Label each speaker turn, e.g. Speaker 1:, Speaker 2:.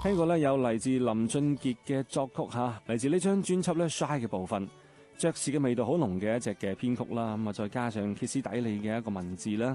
Speaker 1: 聽過咧有嚟自林俊傑嘅作曲嚇，嚟自呢張專輯咧 Shy 嘅部分，爵士嘅味道好濃嘅一隻嘅編曲啦，咁啊再加上歇斯底里嘅一個文字啦，